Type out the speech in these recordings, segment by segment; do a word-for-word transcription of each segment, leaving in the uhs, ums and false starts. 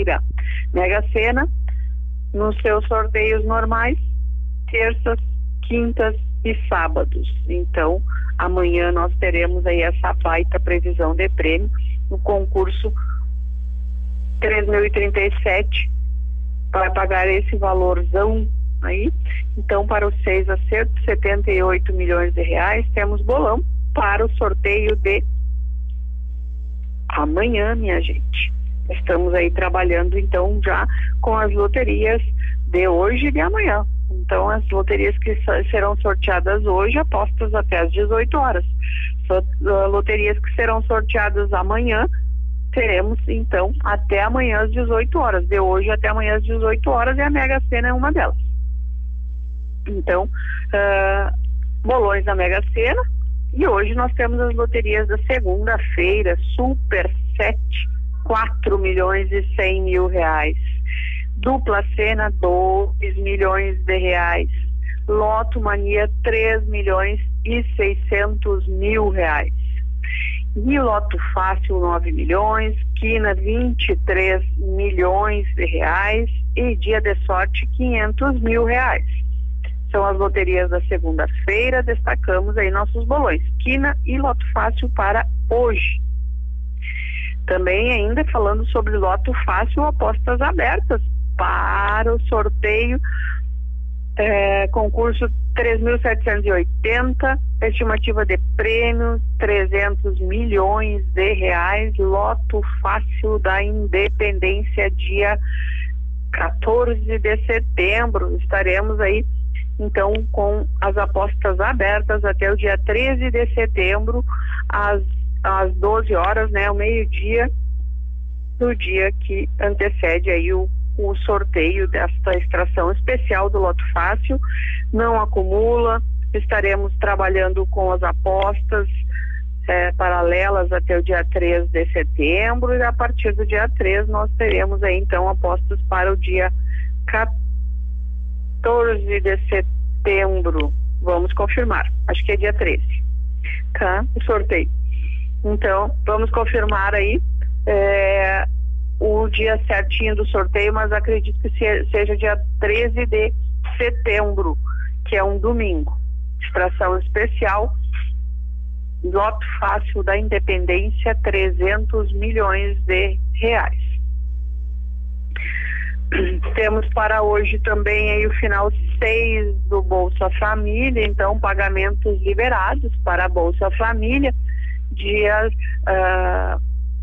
segunda-feira. Mega Sena, nos seus sorteios normais, terças, quintas e sábados. Então, amanhã nós teremos aí essa baita previsão de prêmio no concurso três mil e trinta e sete, vai pagar esse valorzão aí. Então, para os seis acertos, setenta e oito milhões de reais, temos bolão para o sorteio de amanhã, minha gente. Estamos aí trabalhando, então, já com as loterias de hoje e de amanhã. Então, as loterias que serão sorteadas hoje, apostas até às dezoito horas. So, uh, loterias que serão sorteadas amanhã, teremos, então, até amanhã às dezoito horas. De hoje até amanhã às dezoito horas, e a Mega Sena é uma delas. Então, uh, bolões da Mega Sena. E hoje nós temos as loterias da segunda-feira, Super sete, quatro milhões e cem mil reais. Dupla Sena, dois milhões de reais. Loto Mania, três milhões e seiscentos mil reais. E Loto Fácil, nove milhões. Quina, vinte e três milhões de reais. E Dia de Sorte, quinhentos mil reais. São as loterias da segunda-feira. Destacamos aí nossos bolões, Quina e Loto Fácil para hoje. Também ainda falando sobre Loto Fácil, apostas abertas para o sorteio, é, concurso três mil setecentos e oitenta, estimativa de prêmio trezentos milhões de reais, Loto Fácil da Independência, dia quatorze de setembro. Estaremos aí então com as apostas abertas até o dia treze de setembro, às, às doze horas, né, ao meio-dia do dia que antecede aí o o sorteio desta extração especial do Loto Fácil. Não acumula, estaremos trabalhando com as apostas é, paralelas até o dia três de setembro, e a partir do dia três nós teremos aí então apostas para o dia quatorze de setembro. Vamos confirmar, acho que é dia treze, tá? O sorteio. Então, vamos confirmar aí é, o dia certinho do sorteio, mas acredito que se, seja dia treze de setembro, que é um domingo. Extração especial, Loto Fácil da Independência, trezentos milhões de reais. Temos para hoje também aí o final seis do Bolsa Família, então pagamentos liberados para a Bolsa Família, dia... Uh,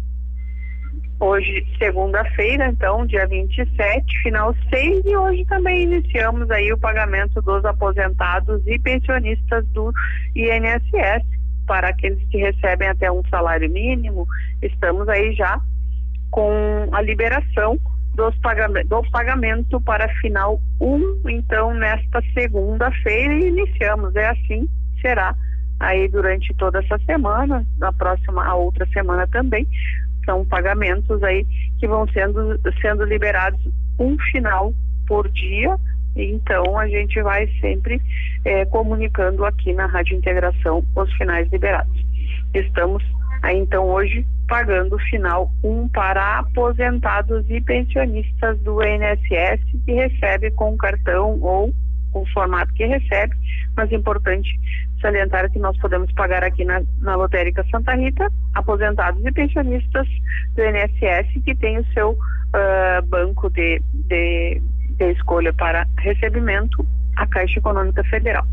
Hoje, segunda-feira, então, dia vinte e sete, final seis, e hoje também iniciamos aí o pagamento dos aposentados e pensionistas do I N S S, para aqueles que recebem até um salário mínimo. Estamos aí já com a liberação dos pagam- do pagamento para final um, então, nesta segunda-feira, e iniciamos, é assim, será aí durante toda essa semana, na próxima, a outra semana também. São pagamentos aí que vão sendo, sendo liberados um final por dia, então a gente vai sempre é, comunicando aqui na Rádio Integração os finais liberados. Estamos aí então hoje pagando o final um para aposentados e pensionistas do I N S S que recebe com cartão ou o formato que recebe, mas é importante salientar que nós podemos pagar aqui na, na Lotérica Santa Rita, aposentados e pensionistas do I N S S que tem o seu uh, banco de, de, de escolha para recebimento, a Caixa Econômica Federal.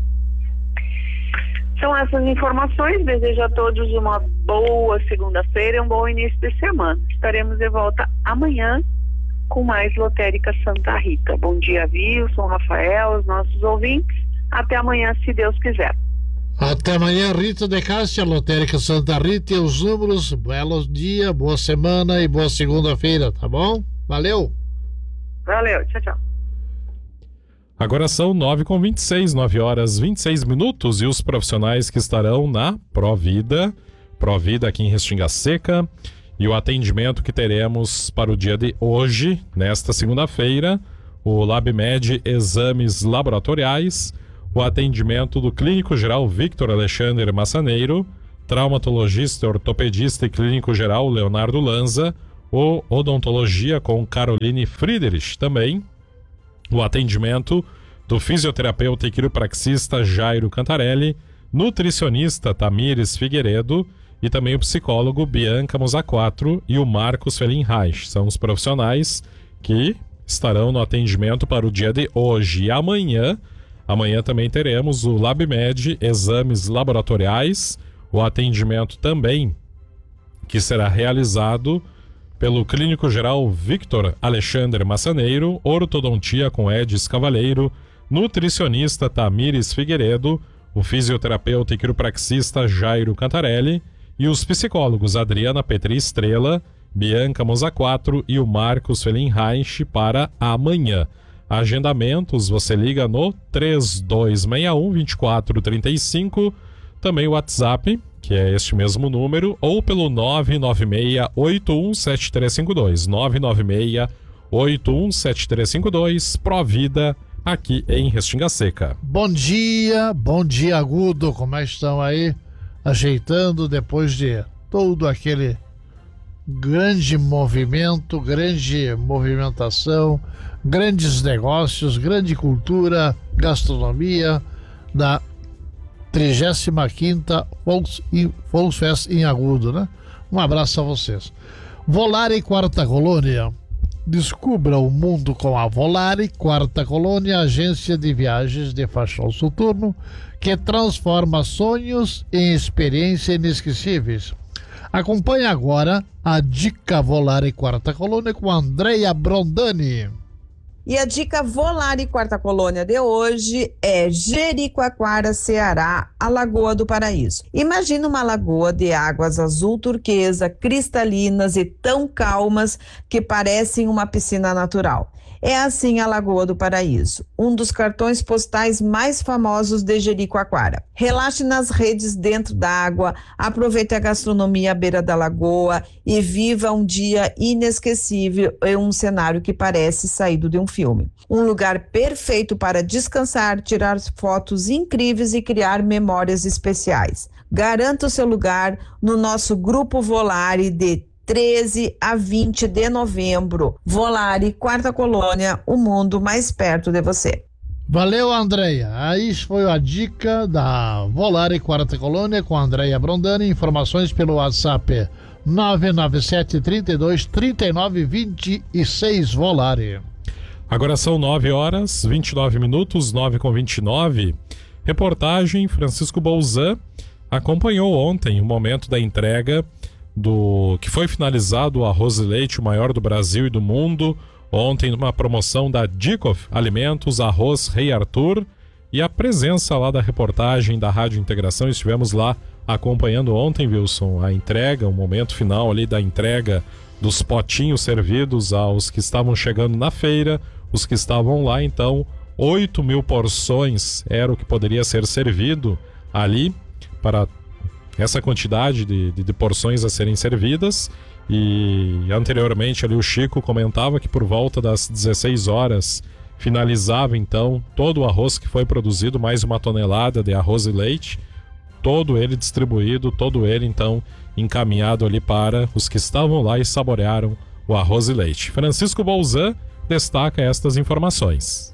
São essas informações. Desejo a todos uma boa segunda-feira e um bom início de semana. Estaremos de volta amanhã com mais Lotérica Santa Rita. Bom dia, Wilson, Rafael, os nossos ouvintes. Até amanhã, se Deus quiser. Até amanhã, Rita de Cássia, Lotérica Santa Rita e os números. Belo dia, boa semana e boa segunda-feira, tá bom? Valeu! Valeu, tchau, tchau. Agora são nove com vinte e seis, nove horas e vinte e seis minutos, e os profissionais que estarão na Provida, Provida aqui em Restinga Seca, e o atendimento que teremos para o dia de hoje, nesta segunda-feira, o LabMed Exames Laboratoriais, o atendimento do clínico geral Victor Alexandre Massaneiro, traumatologista, ortopedista e clínico geral Leonardo Lanza, o Odontologia com Caroline Friedrich também. O atendimento do fisioterapeuta e quiropraxista Jairo Cantarelli, nutricionista Tamires Figueiredo e também o psicólogo Bianca Mozaquatro e o Marcos Felinreich. São os profissionais que estarão no atendimento para o dia de hoje. E amanhã, amanhã também teremos o LabMed, exames laboratoriais, o atendimento também que será realizado pelo clínico geral Victor Alexandre Massaneiro, ortodontia com Edis Cavaleiro, nutricionista Tamires Figueiredo, o fisioterapeuta e quiropraxista Jairo Cantarelli e os psicólogos Adriana Petri Estrela, Bianca Mozaquatro e o Marcos Felinreich para amanhã. Agendamentos, você liga no três dois seis um, dois quatro três cinco, também o WhatsApp, que é este mesmo número, ou pelo nove nove seis oito um sete três cinco dois, nove nove seis oito um sete três cinco dois, Provida, aqui em Restinga Seca. Bom dia, bom dia Agudo, como é que estão aí? Ajeitando depois de todo aquele grande movimento, grande movimentação, grandes negócios, grande cultura, gastronomia da trigésima quinta Volksfest em Agudo, né? Um abraço a vocês. Volare Quarta Colônia. Descubra o mundo com a Volare Quarta Colônia, agência de viagens de Fachão Soturno, que transforma sonhos em experiências inesquecíveis. Acompanhe agora a dica Volare Quarta Colônia com a Andrea Brondani. E a dica Volare Quarta Colônia de hoje é Jericoacoara, Ceará, a Lagoa do Paraíso. Imagina uma lagoa de águas azul turquesa, cristalinas e tão calmas que parecem uma piscina natural. É assim a Lagoa do Paraíso, um dos cartões postais mais famosos de Jericoacoara. Relaxe nas redes dentro da água, aproveite a gastronomia à beira da lagoa e viva um dia inesquecível em um cenário que parece saído de um filme. Um lugar perfeito para descansar, tirar fotos incríveis e criar memórias especiais. Garanta o seu lugar no nosso Grupo Volare de treze a vinte de novembro. Volare, Quarta Colônia, o mundo mais perto de você. Valeu, Andréia. Aí foi a dica da Volare Quarta Colônia com a Andréia Brondani. Informações pelo WhatsApp nove nove sete, trinta e dois, trinta e nove, vinte e seis Volare. Agora são nove horas, vinte e nove minutos, nove com vinte e nove. Reportagem Francisco Bolzan acompanhou ontem o momento da entrega do que foi finalizado o arroz e leite, o maior do Brasil e do mundo, ontem numa promoção da Dicof Alimentos, arroz Rei Arthur, e a presença lá da reportagem da Rádio Integração. Estivemos lá acompanhando ontem, Wilson, a entrega, o momento final ali da entrega dos potinhos servidos aos que estavam chegando na feira, os que estavam lá. Então, oito mil porções era o que poderia ser servido ali para essa quantidade de, de, de porções a serem servidas. E anteriormente ali o Chico comentava que por volta das dezesseis horas finalizava então todo o arroz que foi produzido, mais uma tonelada de arroz e leite, todo ele distribuído, todo ele então encaminhado ali para os que estavam lá e saborearam o arroz e leite. Francisco Bolzan destaca estas informações.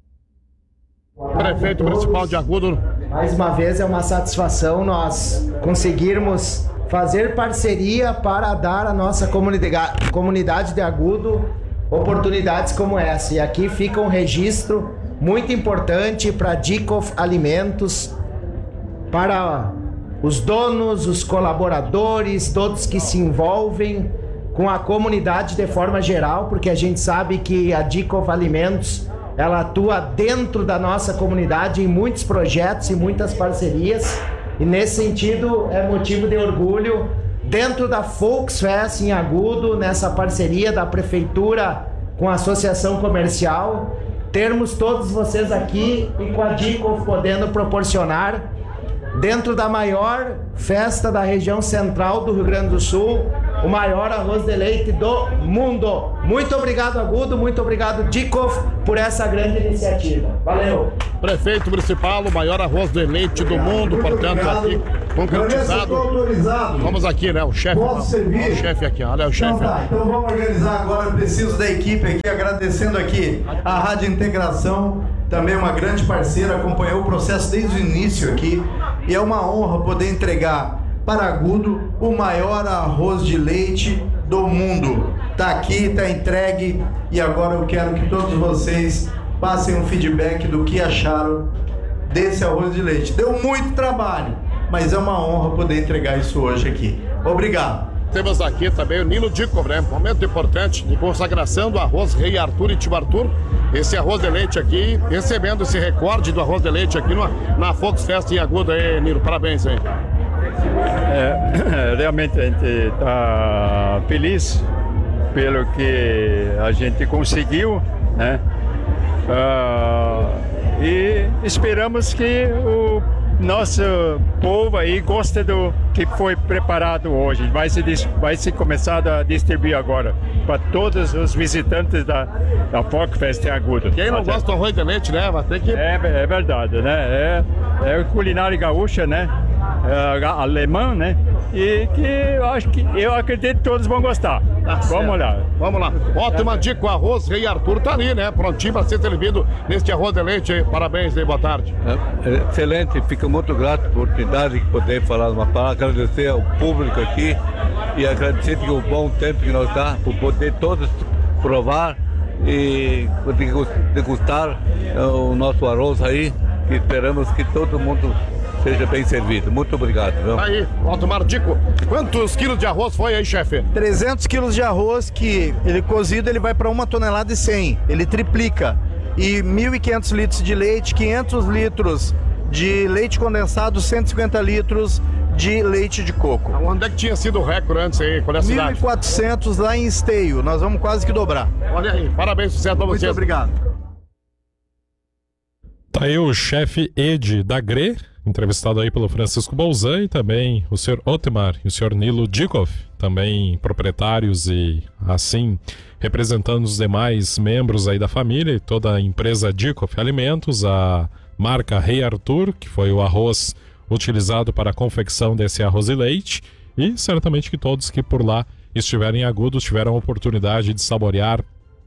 Prefeito Municipal de Agudo. Mais uma vez é uma satisfação nós conseguirmos fazer parceria para dar à nossa comunidade, comunidade de Agudo oportunidades como essa. E aqui fica um registro muito importante para a Dicof Alimentos, para os donos, os colaboradores, todos que se envolvem com a comunidade de forma geral, porque a gente sabe que a Dicof Alimentos ela atua dentro da nossa comunidade em muitos projetos e muitas parcerias, e nesse sentido é motivo de orgulho dentro da Volksfest em Agudo, nessa parceria da Prefeitura com a Associação Comercial, termos todos vocês aqui e com a Dicof podendo proporcionar, dentro da maior festa da região central do Rio Grande do Sul, o maior arroz de leite do mundo. Muito obrigado, Agudo, muito obrigado, Dikoff, por essa grande iniciativa. Valeu! Prefeito Municipal, o maior arroz de leite do mundo, portanto, aqui concretizado. Vamos aqui, né? O chefe. O chefe aqui, olha o chefe. Então tá, então vamos organizar agora. Preciso da equipe aqui, agradecendo aqui a Rádio Integração, também uma grande parceira, acompanhou o processo desde o início aqui. E é uma honra poder entregar para Agudo o maior arroz de leite do mundo. Tá aqui, tá entregue, e agora eu quero que todos vocês passem um feedback do que acharam desse arroz de leite. Deu muito trabalho, mas é uma honra poder entregar isso hoje aqui. Obrigado. Temos aqui também o Nilo Dikoff, né? Momento importante de consagração do arroz Rei Arthur e Tio Arthur. Esse arroz de leite aqui, recebendo esse recorde do arroz de leite aqui no, na Fox Fest em Agudo. Aí, Nilo, parabéns aí. É, realmente a gente está feliz pelo que a gente conseguiu, né? Uh, e esperamos que o nosso povo aí goste do que foi preparado hoje. Vai se, vai se começar a distribuir agora para todos os visitantes da, da Fox Fest em Agudo. Quem não gosta do arroz de leite, né? Vai ter que... É, é verdade, né? É, é culinária gaúcha, né? É, alemã, né? E que eu acho que eu acredito que todos vão gostar. Tá Vamos certo. lá. Vamos lá. Ótima dica, o arroz Rei Arthur tá ali, né? Prontinho para ser servido neste arroz de leite aí. Parabéns aí, boa tarde. É, excelente, fico muito grato por a oportunidade de poder falar uma palavra, agradecer ao público aqui e agradecer o bom tempo que nos dá por poder todos provar e degustar o nosso arroz aí, que esperamos que todo mundo seja bem servido. Muito obrigado. Viu? Aí, Altomar Dico, quantos quilos de arroz foi aí, chefe? trezentos quilos de arroz que ele cozido ele vai para uma tonelada e cem, ele triplica. E mil e quinhentos litros de leite, quinhentos litros de leite condensado, cento e cinquenta litros de leite de coco. Onde é que tinha sido o recorde antes aí? Qual é a cidade? mil e quatrocentos lá em Esteio, nós vamos quase que dobrar. Olha aí, parabéns, sucesso pra vocês. Muito obrigado. Tá aí o chefe Ed da Gre, entrevistado aí pelo Francisco Bolzan, e também o senhor Otmar e o senhor Nilo Dikoff, também proprietários e assim representando os demais membros aí da família e toda a empresa Dikoff Alimentos, a marca Rei Arthur, que foi o arroz utilizado para a confecção desse arroz e leite, e certamente que todos que por lá estiverem agudos tiveram a oportunidade de saborear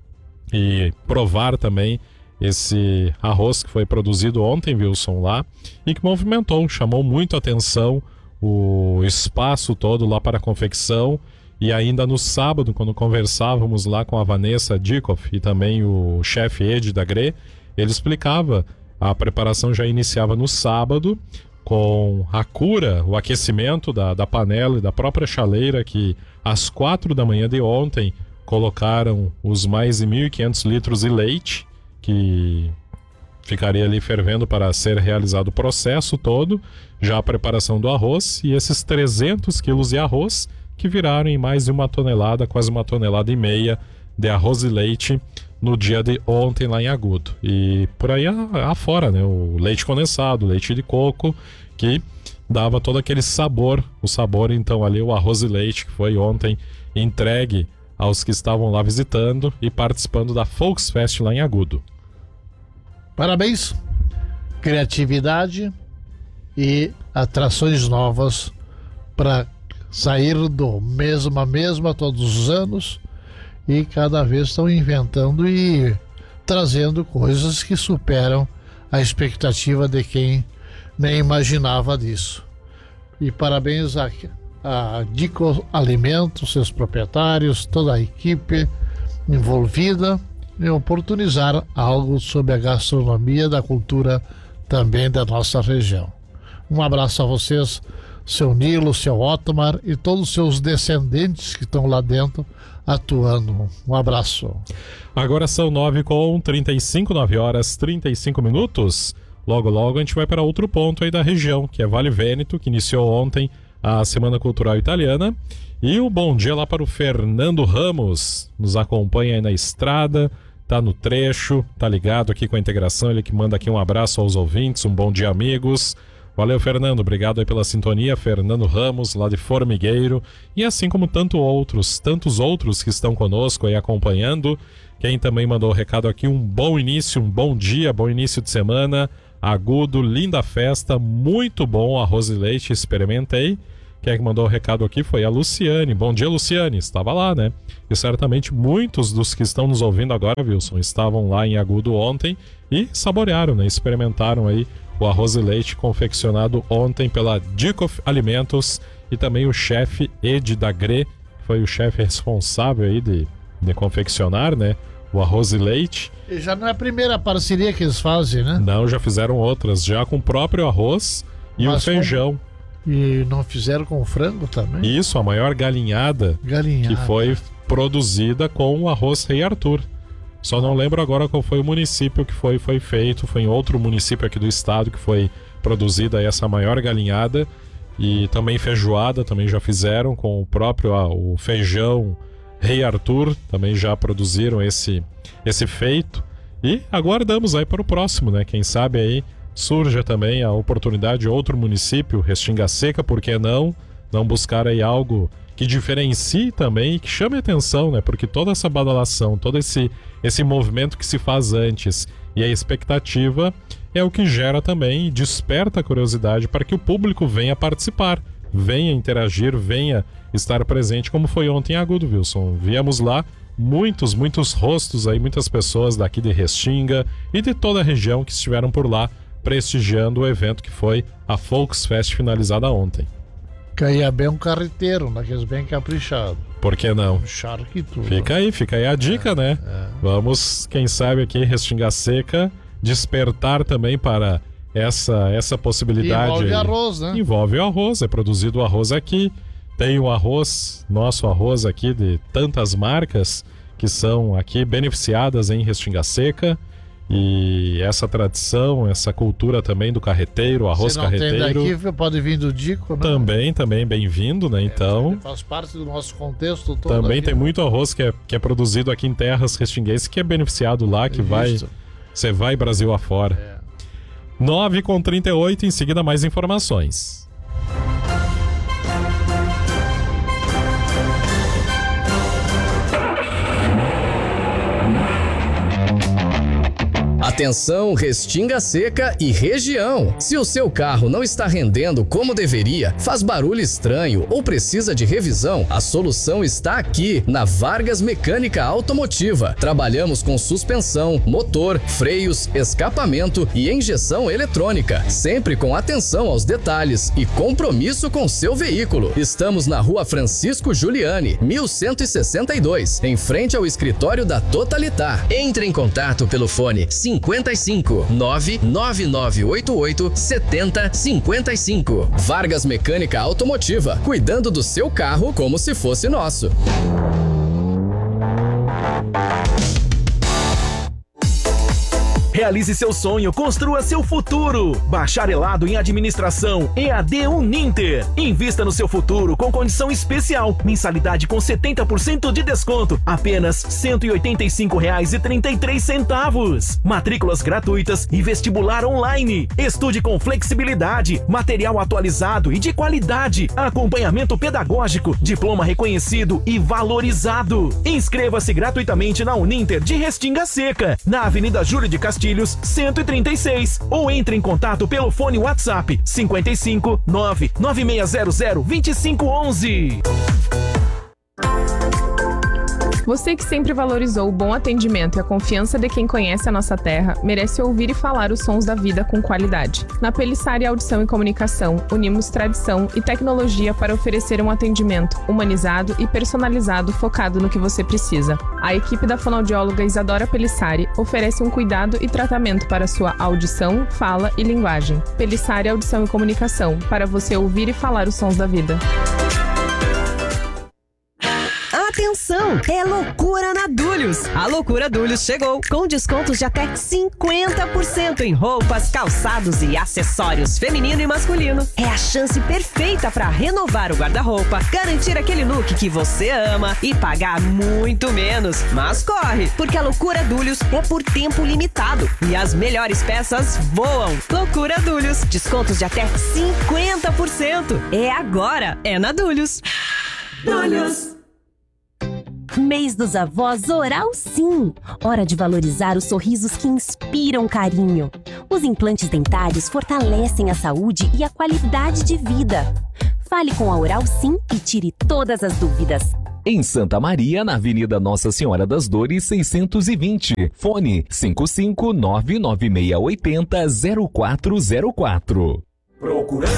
e provar também esse arroz que foi produzido ontem, Wilson, lá, e que movimentou, chamou muito a atenção o espaço todo lá para a confecção. E ainda no sábado, quando conversávamos lá com a Vanessa Dikoff e também o chefe Ed da Gre, ele explicava, a preparação já iniciava no sábado, com a cura, o aquecimento da, da panela e da própria chaleira, que às quatro da manhã de ontem colocaram os mais de mil e quinhentos litros de leite, que ficaria ali fervendo para ser realizado o processo todo, já a preparação do arroz, e esses trezentos quilos de arroz que viraram em mais de uma tonelada, quase uma tonelada e meia de arroz e leite no dia de ontem lá em Agudo. E por aí afora, né, o leite condensado, o leite de coco, que dava todo aquele sabor, o sabor então ali, o arroz e leite que foi ontem entregue aos que estavam lá visitando e participando da Volksfest lá em Agudo. Parabéns, criatividade e atrações novas para sair do mesmo a mesma todos os anos, e cada vez estão inventando e trazendo coisas que superam a expectativa de quem nem imaginava disso. E parabéns a, a Dico Alimentos, seus proprietários, toda a equipe envolvida em oportunizar algo sobre a gastronomia da cultura também da nossa região. Um abraço a vocês, seu Nilo, seu Otmar e todos os seus descendentes que estão lá dentro atuando. Um abraço. Agora são nove com trinta e cinco, nove horas trinta e cinco minutos. Logo, logo a gente vai para outro ponto aí da região, que é Vale Vêneto, que iniciou ontem a Semana Cultural Italiana. E um bom dia lá para o Fernando Ramos, nos acompanha aí na estrada, tá no trecho, tá ligado aqui com a integração, ele que manda aqui um abraço aos ouvintes, um bom dia, amigos. Valeu, Fernando. Obrigado aí pela sintonia. Fernando Ramos, lá de Formigueiro. E assim como tanto outros, tantos outros que estão conosco aí acompanhando. Quem também mandou o recado aqui, um bom início, um bom dia, bom início de semana. Agudo, linda festa, muito bom arroz e leite, experimenta aí. Quem é que mandou o recado aqui foi a Luciane. Bom dia, Luciane. Estava lá, né? E certamente muitos dos que estão nos ouvindo agora, Wilson, estavam lá em Agudo ontem e saborearam, né? Experimentaram aí o arroz e leite confeccionado ontem pela Dikoff Alimentos e também o chefe Ed Dagre, que foi o chefe responsável aí de, de confeccionar, né? O arroz e leite. E já não é a primeira parceria que eles fazem, né? Não, já fizeram outras, já com o próprio arroz e Mas o feijão. Com... E não fizeram com frango também? Isso, a maior galinhada, galinhada. que foi produzida com o arroz Rei Arthur. Só não lembro agora qual foi o município que foi, foi feito. Foi em outro município aqui do estado que foi produzida essa maior galinhada. E também feijoada, também já fizeram com o próprio ah, o feijão Rei Arthur. Também já produziram esse, esse feito. E aguardamos aí para o próximo, né? Quem sabe aí surja também a oportunidade de outro município, Restinga Seca, por que não? Não buscar aí algo que diferencie também e que chame atenção, né? Porque toda essa badalação, todo esse, esse movimento que se faz antes e a expectativa é o que gera também e desperta a curiosidade para que o público venha participar, venha interagir, venha estar presente, como foi ontem em Agudo, Wilson. Viemos lá muitos, muitos rostos aí, muitas pessoas daqui de Restinga e de toda a região que estiveram por lá prestigiando o evento que foi a Volksfest finalizada ontem. Caía bem um carreteiro, daqueles bem caprichado. Por que não? Um charque e tudo. Fica aí, fica aí a dica, é, né? É. Vamos, quem sabe aqui em Restinga Seca, despertar também para essa, essa possibilidade. Envolve aí. arroz, né? Envolve o arroz, é produzido o arroz aqui. Tem o arroz, nosso arroz aqui de tantas marcas que são aqui beneficiadas em Restinga Seca. E essa tradição, essa cultura também do carreteiro, arroz Se não carreteiro. tem daqui, pode vir do Dico, né? Também, também bem-vindo, né? Então. É, faz parte do nosso contexto todo. Também aqui, tem né? muito arroz que é, que é produzido aqui em terras restinguenses, que é beneficiado lá, que É vai. visto. Você vai Brasil afora. É. nove com trinta e oito, em seguida mais informações. Atenção, Restinga Seca e região. Se o seu carro não está rendendo como deveria, faz barulho estranho ou precisa de revisão, a solução está aqui, na Vargas Mecânica Automotiva. Trabalhamos com suspensão, motor, freios, escapamento e injeção eletrônica, sempre com atenção aos detalhes e compromisso com seu veículo. Estamos na Rua Francisco Giuliani, mil cento e sessenta e dois, em frente ao escritório da Totalitar. Entre em contato pelo fone cinquenta e cinco, nove nove nove oito oito, setenta cinquenta e cinco. Vargas Mecânica Automotiva, cuidando do seu carro como se fosse nosso. Realize seu sonho, construa seu futuro. Bacharelado em Administração, E A D Uninter. Invista no seu futuro com condição especial. Mensalidade com setenta por cento de desconto. Apenas cento e oitenta e cinco reais e trinta e três centavos. Matrículas gratuitas e vestibular online. Estude com flexibilidade, material atualizado e de qualidade. Acompanhamento pedagógico, diploma reconhecido e valorizado. Inscreva-se gratuitamente na Uninter de Restinga Seca, na Avenida Júlio de Castilhos, cento e trinta e seis, ou entre em contato pelo fone WhatsApp cinquenta e cinco, nove nove seis zero zero, dois cinco um um. Você que sempre valorizou o bom atendimento e a confiança de quem conhece a nossa terra, merece ouvir e falar os sons da vida com qualidade. Na Pelissari Audição e Comunicação, unimos tradição e tecnologia para oferecer um atendimento humanizado e personalizado focado no que você precisa. A equipe da fonoaudióloga Isadora Pelissari oferece um cuidado e tratamento para sua audição, fala e linguagem. Pelissari Audição e Comunicação, para você ouvir e falar os sons da vida. Atenção! promoção. É loucura na Dúlios. A loucura Dúlios chegou com descontos de até cinquenta por cento em roupas, calçados e acessórios feminino e masculino. É a chance perfeita para renovar o guarda-roupa, garantir aquele look que você ama e pagar muito menos. Mas corre, porque a loucura Dúlios é por tempo limitado e as melhores peças voam. Loucura Dúlios, descontos de até cinquenta por cento. É agora, é na Dúlios. Dúlios. Mês dos Avós Oral Sim. Hora de valorizar os sorrisos que inspiram carinho. Os implantes dentários fortalecem a saúde e a qualidade de vida. Fale com a Oral Sim e tire todas as dúvidas. Em Santa Maria, na Avenida Nossa Senhora das Dores, seiscentos e vinte. Fone cinco cinco nove nove seis oito zero zero quatro zero quatro. Procurando